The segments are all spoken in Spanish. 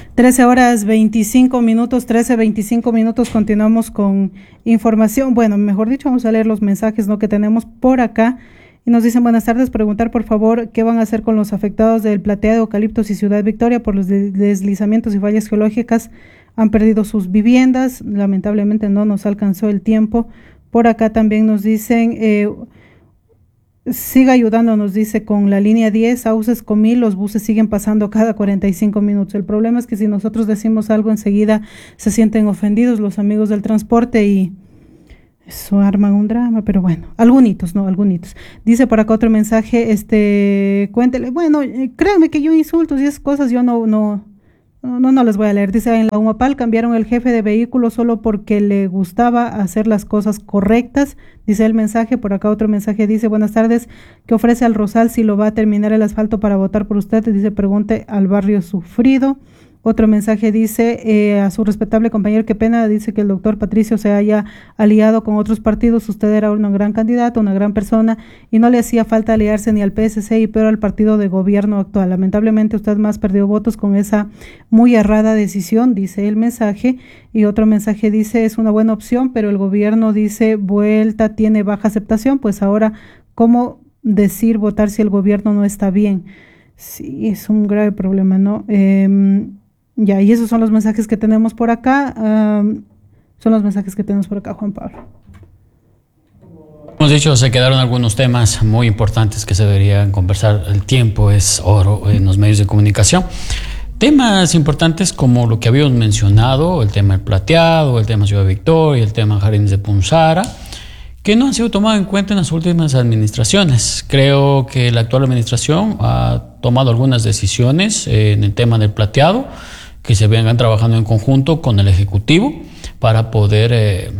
13:25, 13:25, continuamos con información. Bueno, mejor dicho, vamos a leer los mensajes, ¿no?, que tenemos por acá. Y nos dicen: buenas tardes, preguntar por favor qué van a hacer con los afectados del plateado, Eucaliptos y Ciudad Victoria por los deslizamientos y fallas geológicas. Han perdido sus viviendas, lamentablemente no nos alcanzó el tiempo. Por acá también nos dicen, siga ayudando, nos dice, con la línea 10, Sauces Comil, los buses siguen pasando cada 45 minutos. El problema es que si nosotros decimos algo enseguida se sienten ofendidos los amigos del transporte y eso arman un drama, pero bueno, algunitos. Dice por acá otro mensaje, cuéntele, bueno, créanme que yo insultos y esas cosas yo no les voy a leer. Dice: en la Humapal cambiaron el jefe de vehículo solo porque le gustaba hacer las cosas correctas. Dice el mensaje. Por acá otro mensaje dice: buenas tardes, ¿qué ofrece al Rosal si lo va a terminar el asfalto para votar por usted? Dice: pregunte al barrio sufrido. Otro mensaje dice: a su respetable compañero, qué pena, dice que el doctor Patricio se haya aliado con otros partidos. Usted era una gran candidata, una gran persona y no le hacía falta aliarse ni al PSC y peor al partido de gobierno actual. Lamentablemente usted más perdió votos con esa muy errada decisión, dice el mensaje. Y otro mensaje dice: es una buena opción, pero el gobierno, dice, vuelta tiene baja aceptación. Pues ahora, ¿cómo decir votar si el gobierno no está bien? Sí, es un grave problema, ¿no? Ya, y esos son los mensajes que tenemos por acá. Juan Pablo. Hemos dicho, se quedaron algunos temas muy importantes que se deberían conversar. El tiempo es oro en los medios de comunicación. Temas importantes como lo que habíamos mencionado, el tema del plateado, el tema Ciudad Victoria, el tema Jardines de Punzara, que no han sido tomados en cuenta en las últimas administraciones. Creo que la actual administración ha tomado algunas decisiones en el tema del plateado, que se vengan trabajando en conjunto con el Ejecutivo para poder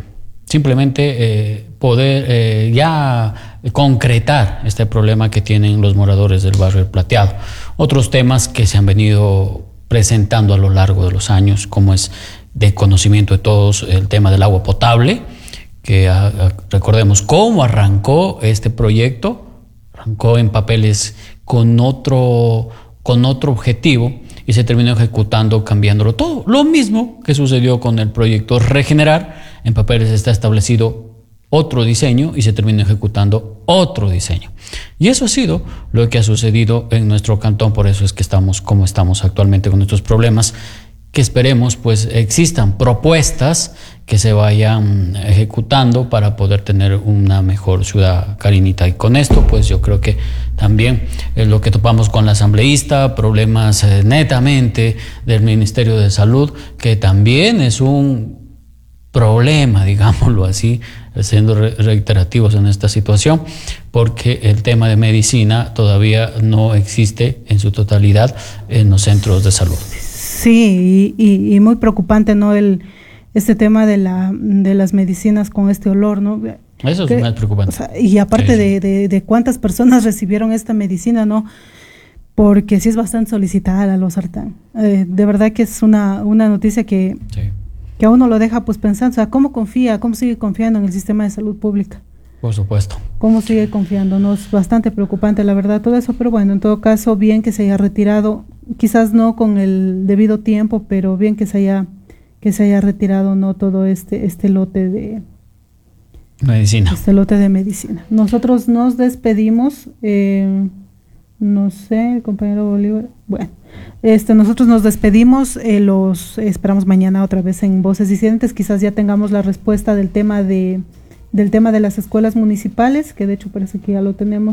ya concretar este problema que tienen los moradores del barrio del Plateado. Otros temas que se han venido presentando a lo largo de los años, como es de conocimiento de todos, el tema del agua potable, que recordemos cómo arrancó este proyecto. Arrancó en papeles con otro objetivo y se terminó ejecutando cambiándolo todo. Lo mismo que sucedió con el proyecto Regenerar. En papeles está establecido otro diseño y se terminó ejecutando otro diseño. Y eso ha sido lo que ha sucedido en nuestro cantón. Por eso es que estamos como estamos actualmente con estos problemas, que esperemos pues existan propuestas que se vayan ejecutando para poder tener una mejor ciudad carinita. Y con esto pues yo creo que también lo que topamos con la asambleísta, problemas netamente del Ministerio de Salud, que también es un problema, digámoslo así, siendo reiterativos en esta situación, porque el tema de medicina todavía no existe en su totalidad en los centros de salud. Sí, y muy preocupante, ¿no? Este tema de las medicinas con este olor, ¿no? Eso es más preocupante. O sea, y aparte de cuántas personas recibieron esta medicina, ¿no? Porque sí es bastante solicitada la losartán. De verdad que es una noticia que a uno lo deja pues pensando, o sea, ¿cómo sigue confiando en el sistema de salud pública? Por supuesto. ¿Cómo sigue confiando? No, es bastante preocupante, la verdad, todo eso, pero bueno, en todo caso, bien que se haya retirado, quizás no con el debido tiempo, pero bien que se haya retirado, no, todo este lote de medicina. Este lote de medicina. Nosotros nos despedimos, no sé, el compañero Bolívar, bueno, nosotros nos despedimos, los esperamos mañana otra vez en Voces Disidentes, quizás ya tengamos la respuesta del tema de las escuelas municipales, que de hecho parece que ya lo tenemos.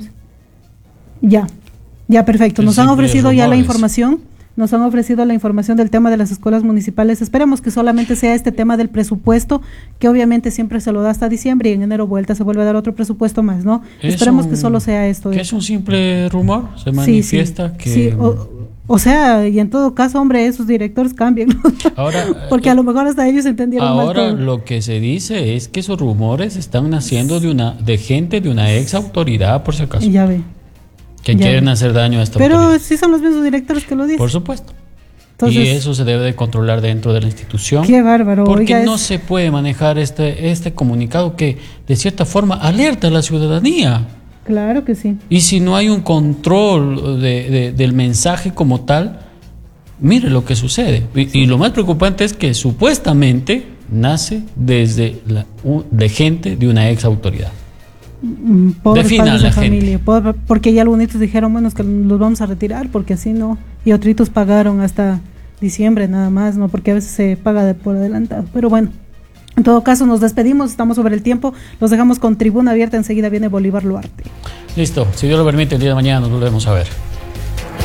Ya perfecto. Nos han ofrecido ya la información. Nos han ofrecido la información del tema de las escuelas municipales. Esperemos que solamente sea este tema del presupuesto, que obviamente siempre se lo da hasta diciembre y en enero se vuelve a dar otro presupuesto más, ¿no? Esperemos que solo sea esto. Que es un simple rumor, se manifiesta que... Sí, o sea, y en todo caso, hombre, esos directores cambian, ¿no? Ahora, porque a lo mejor hasta ellos entendieron mal. Ahora lo que se dice es que esos rumores están naciendo de gente de una ex autoridad, por si acaso. Ya ve. Que quieren hacer daño a esta autoridad. Pero sí son los mismos directores que lo dicen. Por supuesto. Entonces, y eso se debe de controlar dentro de la institución. Qué bárbaro. Porque no se puede manejar este comunicado que de cierta forma alerta a la ciudadanía. Claro que sí. Y si no hay un control del mensaje como tal, mire lo que sucede. Y lo más preocupante es que supuestamente nace desde de gente de una ex autoridad. Pobres padres de familia, porque ya algunos dijeron, bueno, es que los vamos a retirar porque así no, y otros pagaron hasta diciembre nada más, no, porque a veces se paga por adelantado. Pero bueno, en todo caso nos despedimos, estamos sobre el tiempo, los dejamos con Tribuna Abierta, enseguida viene Bolívar Luarte. Listo, si Dios lo permite, el día de mañana nos volvemos a ver.